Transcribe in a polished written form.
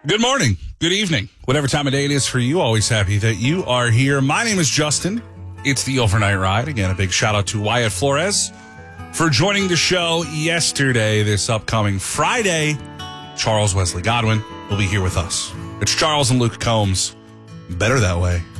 Good morning, good evening, whatever time of day it is for you. Always happy that you are here. My name is Justin. It's the Overnight Ride. Again, a big shout out to Wyatt Flores for joining the show yesterday. This upcoming Friday, Charles Wesley Godwin will be here with us. It's Charles and Luke Combs. Better that way.